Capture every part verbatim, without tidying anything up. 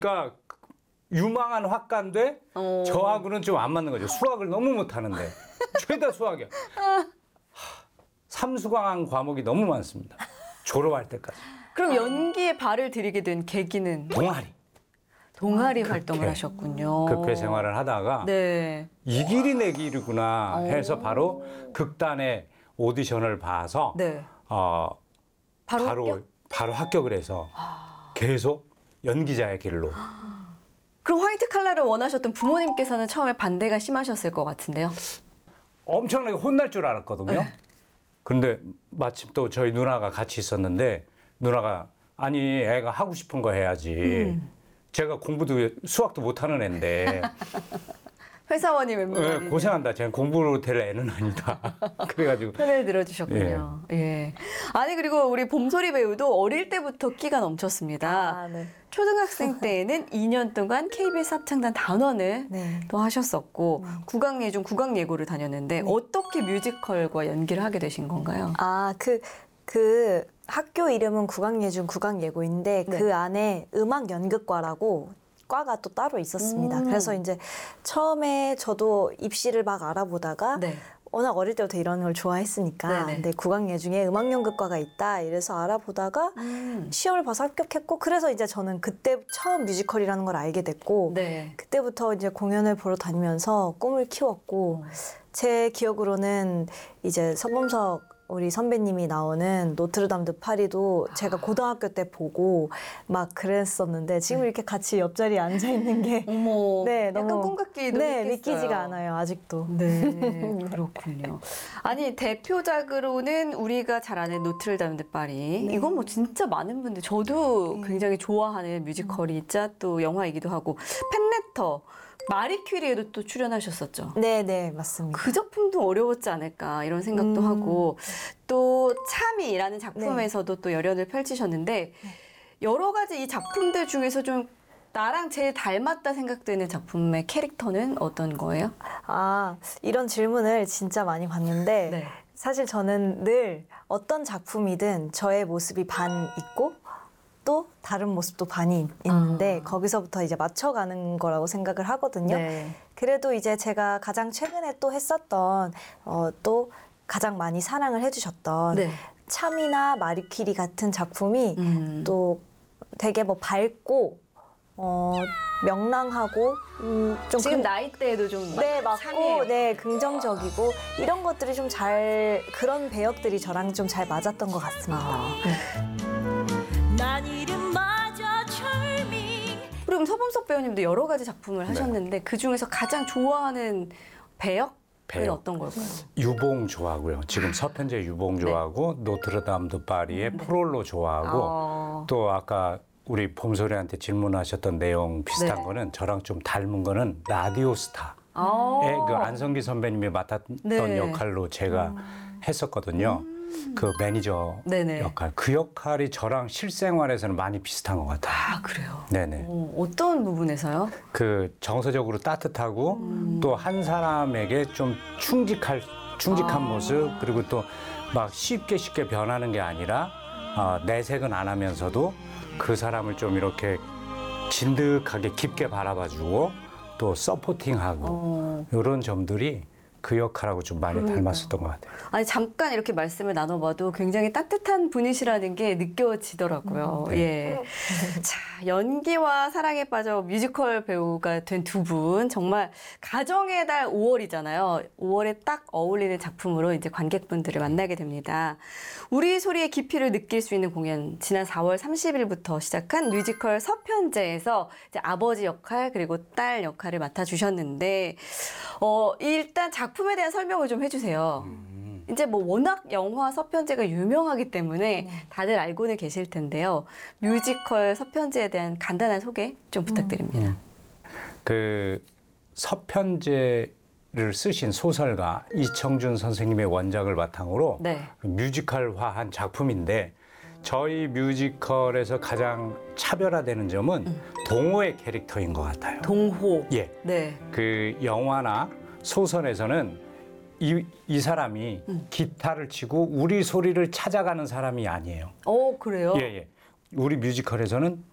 그러니까 유망한 화가인데 어. 저하고는 좀 안 맞는 거죠. 수학을 너무 못하는데 죄다 수학이야. 하, 삼수강한 과목이 너무 많습니다. 졸업할 때까지. 그럼 연기에 발을 들이게 된 계기는 동아리. 동아리 극회. 활동을 하셨군요. 극회 생활을 하다가 네. 이 길이 내 길이구나 해서 오. 바로 극단의 오디션을 봐서 네. 어, 바로, 바로 합격? 바로 합격을 해서 계속 연기자의 길로. 그럼 화이트 칼라를 원하셨던 부모님께서는 처음에 반대가 심하셨을 것 같은데요. 엄청나게 혼날 줄 알았거든요. 네. 근데 마침 또 저희 누나가 같이 있었는데 누나가 아니 애가 하고 싶은 거 해야지. 음. 제가 공부도 수학도 못하는 애인데 회사원이 멤버가 네, 고생한다. 제가 공부로 될 애는 아니다. 그래가지고 편을 들어주셨군요. 예. 아니 그리고 우리 봄소리 배우도 어릴 때부터 끼가 넘쳤습니다. 아, 네. 초등학생 때에는 이 년 동안 케이비에스 합창단 단원을 네. 또 하셨었고 국악예중 국악예고를 다녔는데 네. 어떻게 뮤지컬과 연기를 하게 되신 건가요? 아, 그, 그 학교 이름은 국악예중 국악예고인데 네. 그 안에 음악연극과라고 과가 또 따로 있었습니다. 음. 그래서 이제 처음에 저도 입시를 막 알아보다가 네. 워낙 어릴 때부터 이런 걸 좋아했으니까 네네. 근데 국악예중에 음악연극과가 있다 이래서 알아보다가 음. 시험을 봐서 합격했고 그래서 이제 저는 그때 처음 뮤지컬이라는 걸 알게 됐고 네. 그때부터 이제 공연을 보러 다니면서 꿈을 키웠고 제 기억으로는 이제 서범석 우리 선배님이 나오는 노트르담 드 파리도 제가 고등학교 때 보고 막 그랬었는데 지금 이렇게 같이 옆자리에 앉아 있는 게 어머, 네, 약간 너무- 꿈 같기도 네, 했겠어요. 믿기지가 않아요 아직도. 네, 그렇군요. 아니 대표작으로는 우리가 잘 아는 노트르담 드 파리. 네. 이건 뭐 진짜 많은 분들 저도 네. 굉장히 좋아하는 뮤지컬이자 또 영화이기도 하고 펜네터, 마리 퀴리에도 또 출연하셨었죠. 네, 네, 맞습니다. 그 작품도 어려웠지 않을까 이런 생각도 음. 하고 또 참이라는 작품에서도 또 열연을 펼치셨는데 여러 가지 이 작품들 중에서 좀 나랑 제일 닮았다 생각되는 작품의 캐릭터는 어떤 거예요? 아, 이런 질문을 진짜 많이 받는데 네. 사실 저는 늘 어떤 작품이든 저의 모습이 반 있고 또 다른 모습도 반이 있는데 아. 거기서부터 이제 맞춰가는 거라고 생각을 하거든요. 네. 그래도 이제 제가 가장 최근에 또 했었던 어, 또 가장 많이 사랑을 해주셨던 네. 참이나 마리퀴리 같은 작품이 음. 또 되게 뭐 밝고 어, 명랑하고 음, 좀 지금 그- 나이대에도 좀 네, 맞고, 참이에요. 네, 긍정적이고, 이런 것들이 좀 잘, 그런 배역들이 저랑 좀 잘 맞았던 것 같습니다. 아. 네. 난 이름마저 철미 그럼 서범석 배우님도 여러 가지 작품을 하셨는데 그 중에서 가장 좋아하는 배역은 배역. 어떤 걸까요? 유봉 좋아하고요. 지금 서편제 유봉 좋아하고 노트르담 드 파리의 프롤로 좋아하고 어. 또 아까 우리 봄소리한테 질문하셨던 내용 비슷한 네. 거는 저랑 좀 닮은 거는 라디오 스타의 아. 그 안성기 선배님이 맡았던 네. 역할로 제가 했었거든요. 그 매니저 네네. 역할. 그 역할이 저랑 실생활에서는 많이 비슷한 것 같아요. 아 그래요. 네네. 어, 어떤 부분에서요? 그 정서적으로 따뜻하고 음. 또 한 사람에게 좀 충직할 충직한 아. 모습 그리고 또 막 쉽게 쉽게 변하는 게 아니라 어, 내색은 안 하면서도 그 사람을 좀 이렇게 진득하게 깊게 바라봐주고 또 서포팅하고 어. 이런 점들이 그 역할하고 좀 많이 그러니까요. 닮았었던 것 같아요. 아니 잠깐 이렇게 말씀을 나눠봐도 굉장히 따뜻한 분이시라는 게 느껴지더라고요. 네. 예. 자 연기와 사랑에 빠져 뮤지컬 배우가 된 두 분 정말 가정의 달 오월이잖아요. 오월에 딱 어울리는 작품으로 이제 관객분들을 만나게 됩니다. 우리 소리의 깊이를 느낄 수 있는 공연 지난 사월 삼십일부터 시작한 뮤지컬 서편제에서 이제 아버지 역할 그리고 딸 역할을 맡아주셨는데 어 일단 작품에 대한 설명을 좀 해주세요. 이제 뭐 워낙 영화 서편제가 유명하기 때문에 다들 알고는 계실 텐데요. 뮤지컬 서편제에 대한 간단한 소개 좀 부탁드립니다. 그 서편제를 쓰신 소설가 이청준 선생님의 원작을 바탕으로 네. 뮤지컬화한 작품인데 저희 뮤지컬에서 가장 차별화되는 점은 동호의 캐릭터인 것 같아요. 동호. 예, 네. 그 영화나 소설에서는 이, 이 사람이 기타를 치고 우리 소리를 찾아가는 사람이 아니에요. 어 그래요? 예, 예. 우리 뮤지컬에서는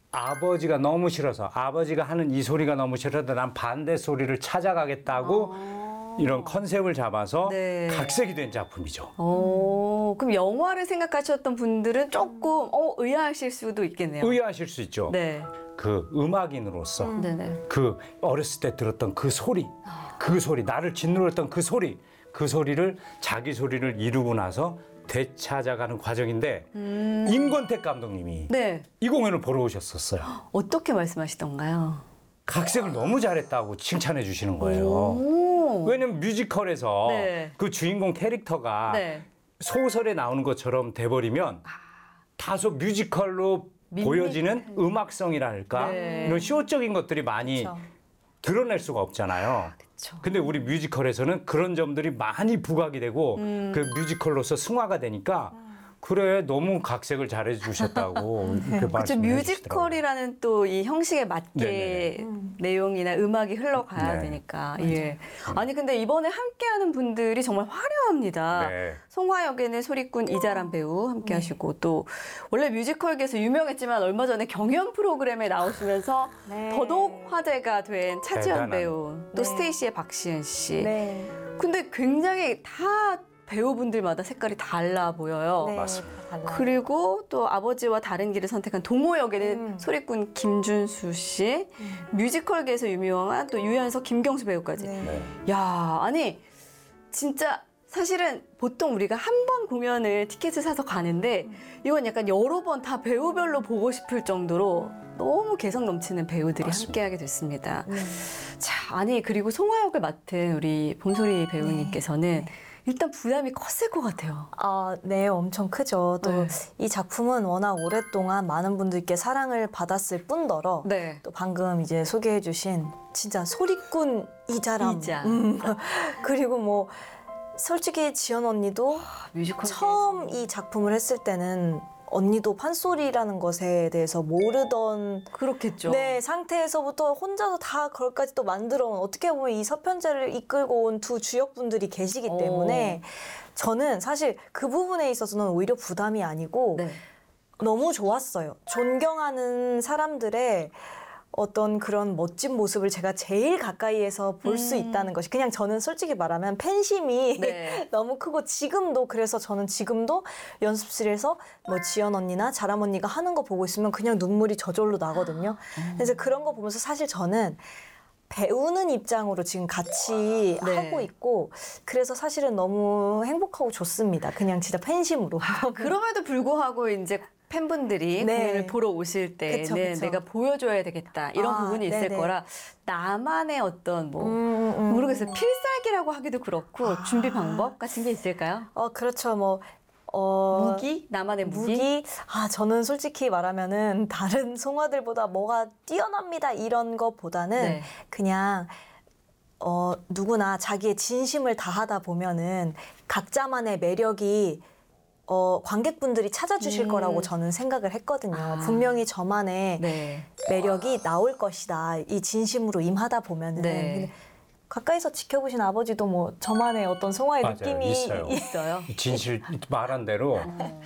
아버지가 너무 싫어서 아버지가 하는 이 소리가 너무 싫어서 난 반대 소리를 찾아가겠다고 이런 컨셉을 잡아서 네. 각색이 된 작품이죠. 오, 그럼 영화를 생각하셨던 분들은 조금 어, 의아하실 수도 있겠네요. 의아하실 수 있죠. 네. 그 음악인으로서 네네. 그 어렸을 때 들었던 그 소리, 그 소리, 나를 짓누르던 그 소리, 그 소리를 자기 소리를 이루고 나서 되찾아가는 과정인데 음. 임권택 감독님이 네. 이 공연을 보러 오셨었어요. 어떻게 말씀하시던가요? 각색을 너무 잘했다고 칭찬해 주시는 거예요. 오. 왜냐면 뮤지컬에서 네. 그 주인공 캐릭터가 네. 소설에 나오는 것처럼 돼버리면 다소 뮤지컬로 밋밋한. 보여지는 음악성이랄까 네. 이런 쇼적인 것들이 많이 그쵸. 드러낼 수가 없잖아요. 그쵸. 근데 우리 뮤지컬에서는 그런 점들이 많이 부각이 되고 음. 그 뮤지컬로서 승화가 되니까 그래 너무 각색을 잘해 주셨다고 이렇게 그렇죠. 말씀해 주시더라고요. 뮤지컬이라는 또 이 형식에 맞게 네네네. 내용이나 음악이 흘러가야 네. 되니까. 예. 아니 근데 이번에 함께하는 분들이 정말 화려합니다. 네. 송화역에는 소리꾼 이자람 배우 함께하시고 또 원래 뮤지컬계에서 유명했지만 얼마 전에 경연 프로그램에 나오시면서 네. 더더욱 화제가 된 차지연 대단한. 배우, 또 네. 스테이시의 박시은 씨. 네. 근데 굉장히 다 배우분들마다 색깔이 달라 보여요. 네. 맞습니다. 다 달라요. 그리고 또 아버지와 다른 길을 선택한 동호 역에는 음. 소리꾼 김준수 씨, 뮤지컬계에서 유명한 또 유연석, 김경수 배우까지. 네. 네. 야, 아니 진짜 사실은 보통 우리가 한 번 공연을 티켓을 사서 가는데 이건 약간 여러 번 다 배우별로 보고 싶을 정도로 너무 개성 넘치는 배우들이 맞습니다. 함께하게 됐습니다. 네. 자, 아니 그리고 송화역을 맡은 우리 본소리 배우님께서는 일단 부담이 컸을 것 같아요. 아, 네, 엄청 크죠. 또 네. 이 작품은 워낙 오랫동안 많은 분들께 사랑을 받았을 뿐더러 네. 또 방금 이제 소개해주신 진짜 소리꾼 이자람. 이자. 음. 그리고 뭐 솔직히 지연 언니도 뮤지컬 처음 이 작품을 했을 때는 언니도 판소리라는 것에 대해서 모르던 그렇겠죠. 네, 상태에서부터 혼자서 다 그걸까지 또 만들어 온 어떻게 보면 이 서편제를 이끌고 온 두 주역분들이 계시기 때문에 저는 사실 그 부분에 있어서는 오히려 부담이 아니고 네. 너무 좋았어요. 존경하는 사람들의 어떤 그런 멋진 모습을 제가 제일 가까이에서 볼 수 음. 있다는 것이 그냥 저는 솔직히 말하면 팬심이 네. 너무 크고 지금도 그래서 저는 지금도 연습실에서 뭐 지연 언니나 자람 언니가 하는 거 보고 있으면 그냥 눈물이 저절로 나거든요. 그래서 그런 거 보면서 사실 저는 배우는 입장으로 지금 같이 네. 하고 있고 그래서 사실은 너무 행복하고 좋습니다. 그냥 진짜 팬심으로. 그럼에도 불구하고 이제 팬분들이 네. 공연을 보러 오실 때는 그쵸, 그쵸. 내가 보여줘야 되겠다 이런 아, 부분이 있을 네네. 거라 나만의 어떤 뭐 음, 음. 모르겠어요 필살기라고 하기도 그렇고 아. 준비 방법 같은 게 있을까요? 어 그렇죠. 뭐 어, 무기 나만의 무기. 무기? 아, 저는 솔직히 말하면은 다른 송화들보다 뭐가 뛰어납니다 이런 것보다는 네. 그냥 어, 누구나 자기의 진심을 다하다 보면은 각자만의 매력이 어, 관객분들이 찾아주실 음. 거라고 저는 생각을 했거든요. 아. 분명히 저만의 네. 매력이 나올 것이다. 이 진심으로 임하다 보면은. 네. 근데 가까이서 지켜보신 아버지도 뭐 저만의 어떤 송화의 맞아요. 느낌이 있어요. 있어요. 진실 말한 대로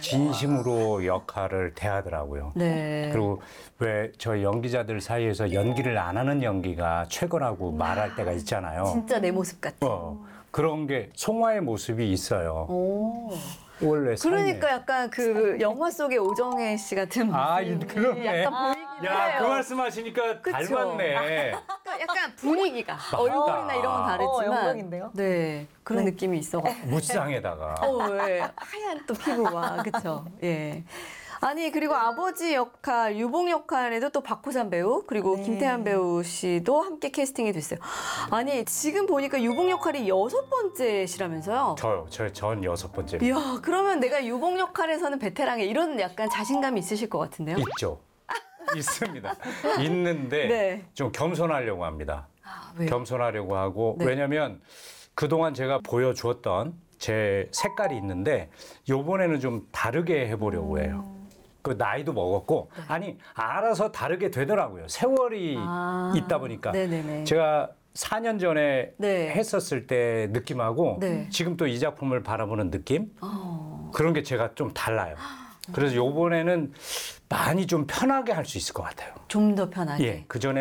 진심으로 역할을 대하더라고요. 네. 그리고 왜 저희 연기자들 사이에서 연기를 안 하는 연기가 최고라고 말할 때가 있잖아요. 진짜 내 모습 같아. 어, 그런 게 송화의 모습이 있어요. 오. 원래 그러니까 약간 그 영화 속의 오정혜 씨 같은 모습이 아, 이- 그러네. 약간 보이긴 야, 해요. 그 말씀하시니까 그쵸? 닮았네. 그러니까 약간 분위기가 얼굴이나 이런 건 어, 다르지만 영광인데요? 네 그런 네. 느낌이 있어가지고 무쌍에다가. 어, 예. 하얀 또 피부와 그쵸 예. 아니 그리고 아버지 역할 유봉 역할에도 또 박호산 배우 그리고 네. 김태한 배우 씨도 함께 캐스팅이 됐어요. 아니 지금 보니까 유봉 역할이 여섯 번째시라면서요? 저요. 저, 전 여섯 번째. 이야 그러면 내가 유봉 역할에서는 베테랑에 이런 약간 자신감이 있으실 것 같은데요? 있죠. 있습니다. 있는데 네. 좀 겸손하려고 합니다. 아, 왜요? 겸손하려고 하고 네. 왜냐면 그동안 제가 보여주었던 제 색깔이 있는데 요번에는 좀 다르게 해보려고 해요. 그 나이도 먹었고 아니 알아서 다르게 되더라고요. 세월이 아, 있다 보니까 네네네. 제가 사 년 전에 네. 했었을 때 느낌하고 네. 지금 또 이 작품을 바라보는 느낌 어. 그런 게 제가 좀 달라요. 그래서 요번에는 많이 좀 편하게 할 수 있을 것 같아요. 좀 더 편하게. 예, 그 전에